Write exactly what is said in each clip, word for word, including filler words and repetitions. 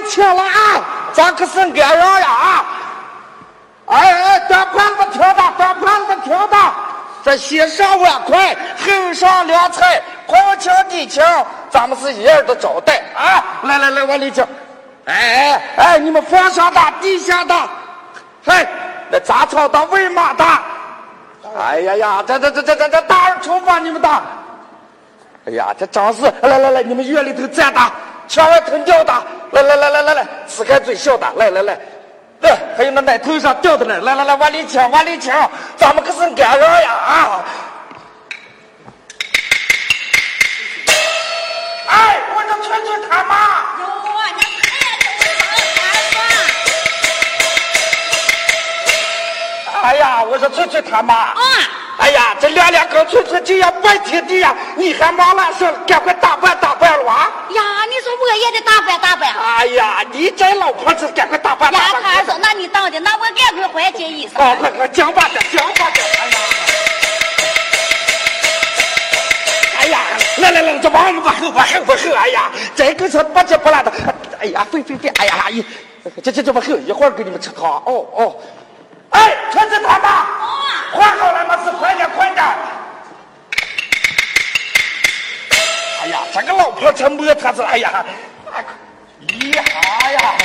请了啊，咱可是安人呀啊！哎哎，端盘子听的，端盘子听的，这先上碗筷，后上凉菜，皇亲地亲，咱们是一样的招待啊！来来来，往里请。哎哎哎，你们放上的，地下的，嘿，那杂草的，喂马的。哎呀呀，这这这这这这大人厨房你们的。哎呀，这真是，来来来，你们院里头站的，墙外头尿的，来来来来来来，呲开嘴笑的，来来来。对，还有那奶头上掉的呢，来来来，往里请，往里请，咱们可是安人呀啊！哎，我这劝劝他妈。 有啊，你太多了， 哎呀，我说劝劝他妈。 啊。 哎呀，这两两跟劝劝这样半天地呀，你还忙了事，赶快打扮打扮了啊！ 呀，你说我也得打扮打扮。 哎呀，你这老婆子赶快打扮打扮。 呀，他说，那你等着，那我赶快换件衣裳。 哦，快快讲吧的，讲吧的。哎呀，哎呀，来来来，这往往后往后往后，哎呀，这个是不急不拉的。哎呀，飞飞飞，哎呀，一这这这往后，一会儿给你们吃汤。哦哦，哎，全是他妈。换好了吗？是快点快点。哎呀，这个老婆子摸他是，哎呀，咦哈呀，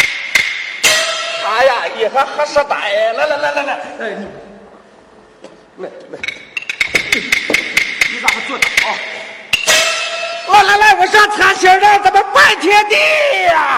哎呀，一还还是大哎，来来来来来，哎，来来，你咋个坐着啊？来来来，我上餐厅让咱们拜天地呀！